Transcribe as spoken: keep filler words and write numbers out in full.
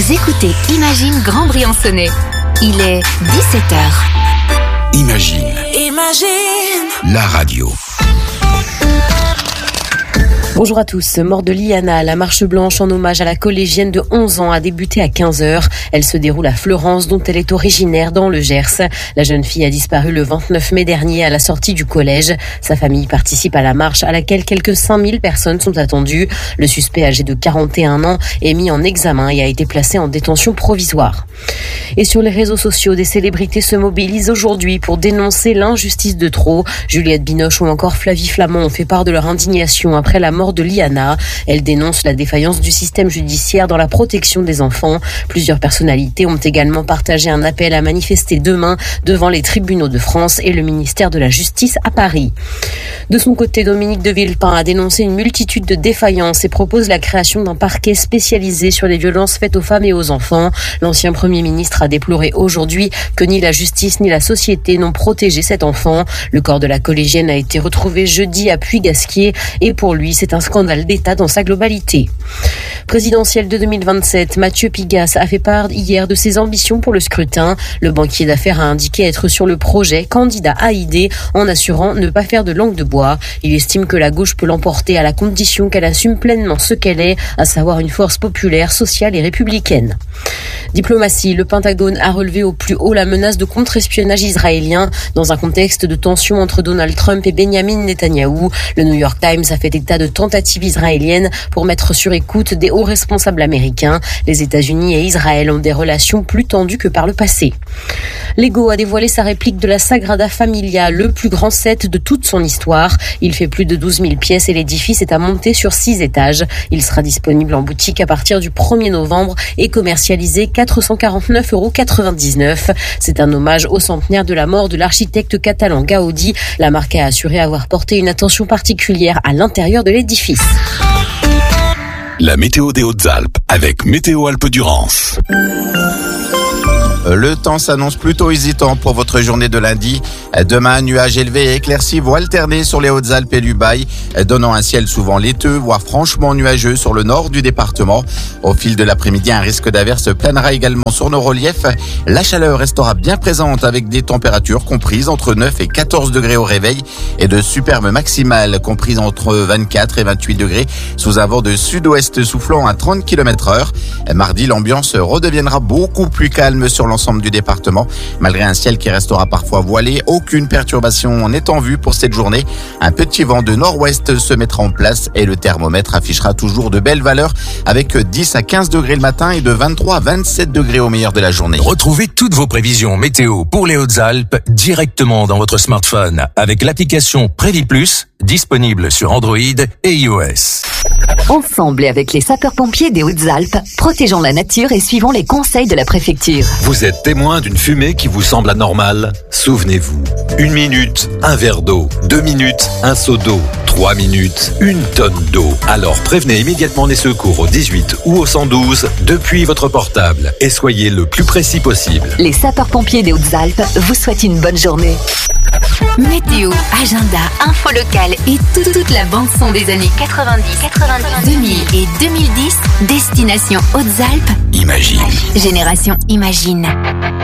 Vous écoutez Imagine Grand Briançonnais. Il est dix-sept heures. Imagine. Imagine. La radio. Bonjour à tous. Mort de Liana, la marche blanche en hommage à la collégienne de onze ans a débuté à quinze heures. Elle se déroule à Fleurance, dont elle est originaire dans le Gers. La jeune fille a disparu le vingt-neuf mai dernier à la sortie du collège. Sa famille participe à la marche à laquelle quelques cinq mille personnes sont attendues. Le suspect âgé de quarante et un ans est mis en examen et a été placé en détention provisoire. Et sur les réseaux sociaux, des célébrités se mobilisent aujourd'hui pour dénoncer l'injustice de trop. Juliette Binoche ou encore Flavie Flament ont fait part de leur indignation après la mort de Liana. Elle dénonce la défaillance du système judiciaire dans la protection des enfants. Plusieurs personnalités ont également partagé un appel à manifester demain devant les tribunaux de France et le ministère de la Justice à Paris. De son côté, Dominique de Villepin a dénoncé une multitude de défaillances et propose la création d'un parquet spécialisé sur les violences faites aux femmes et aux enfants. L'ancien Premier ministre a déploré aujourd'hui que ni la justice ni la société n'ont protégé cet enfant. Le corps de la collégienne a été retrouvé jeudi à Puy-Gasquier et pour lui, c'est un scandale d'État dans sa globalité. Présidentielle de deux mille vingt-sept, Mathieu Pigas a fait part hier de ses ambitions pour le scrutin. Le banquier d'affaires a indiqué être sur le projet candidat à I D en assurant ne pas faire de langue de bois. Il estime que la gauche peut l'emporter à la condition qu'elle assume pleinement ce qu'elle est, à savoir une force populaire, sociale et républicaine. Diplomatie, le Pentagone a relevé au plus haut la menace de contre-espionnage israélien dans un contexte de tension entre Donald Trump et Benjamin Netanyahou. Le New York Times a fait état de tentatives israéliennes pour mettre sur écoute des hauts responsables américains. Les États-Unis et Israël ont des relations plus tendues que par le passé. Lego a dévoilé sa réplique de la Sagrada Familia, le plus grand set de toute son histoire. Il fait plus de douze mille pièces et l'édifice est à monter sur six étages. Il sera disponible en boutique à partir du premier novembre et commercialisé quatre cent quarante-neuf euros quatre-vingt-dix-neuf. C'est un hommage au centenaire de la mort de l'architecte catalan Gaudi. La marque a assuré avoir porté une attention particulière à l'intérieur de l'édifice. La météo des Hautes-Alpes avec Météo Alpes-Durance. Le temps s'annonce plutôt hésitant pour votre journée de lundi. Demain, nuages élevés et éclaircies vont alterner sur les Hautes-Alpes et l'Ubaye, donnant un ciel souvent laiteux, voire franchement nuageux sur le nord du département. Au fil de l'après-midi, un risque d'averse planera également sur nos reliefs. La chaleur restera bien présente avec des températures comprises entre neuf et quatorze degrés au réveil et de superbes maximales comprises entre vingt-quatre et vingt-huit degrés sous un vent de sud-ouest soufflant à trente kilomètres heure. Mardi, l'ambiance redeviendra beaucoup plus calme sur l'ensemble du département. Malgré un ciel qui restera parfois voilé, aucune perturbation n'est en vue pour cette journée. Un petit vent de nord-ouest se mettra en place et le thermomètre affichera toujours de belles valeurs avec dix à quinze degrés le matin et de vingt-trois à vingt-sept degrés au meilleur de la journée. Retrouvez toutes vos prévisions météo pour les Hautes-Alpes directement dans votre smartphone avec l'application Prévis Plus, disponible sur Android et iOS. Ensemble et avec les sapeurs-pompiers des Hautes-Alpes, protégeons la nature et suivons les conseils de la préfecture. Vous êtes témoin d'une fumée qui vous semble anormale? Souvenez-vous, une minute, un verre d'eau, deux minutes, un seau d'eau, trois minutes, une tonne d'eau. Alors prévenez immédiatement les secours au dix-huit ou au cent douze depuis votre portable et soyez le plus précis possible. Les sapeurs-pompiers des Hautes-Alpes vous souhaitent une bonne journée. Météo, agenda, info locale et toute, toute la bande-son des années quatre-vingt-dix, quatre-vingt-dix, deux mille et deux mille dix, destination Hautes-Alpes. Imagine. Génération Imagine.